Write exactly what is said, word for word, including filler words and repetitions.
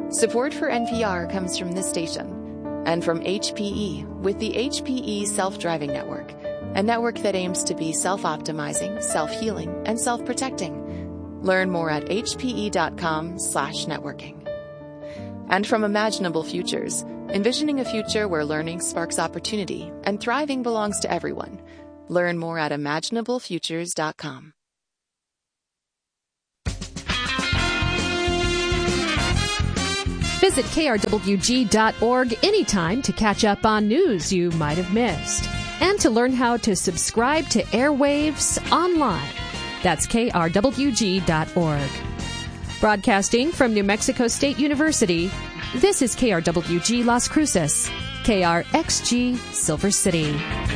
Support for N P R comes from this station and from H P E with the H P E Self-Driving Network, a network that aims to be self-optimizing, self-healing, and self-protecting. Learn more at hpe.com slash networking. And from Imaginable Futures, envisioning a future where learning sparks opportunity and thriving belongs to everyone. Learn more at imaginable futures dot com. Visit K R W G dot org anytime to catch up on news you might have missed and to learn how to subscribe to Airwaves online. That's K R W G dot org. Broadcasting from New Mexico State University, this is K R W G Las Cruces, K R X G Silver City.